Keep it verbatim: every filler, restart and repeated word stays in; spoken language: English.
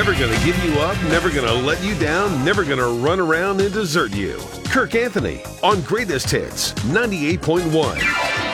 never gonna give you up, never gonna let you down, never gonna run around and desert you. Kirk Anthony on Greatest Hits ninety-eight point one.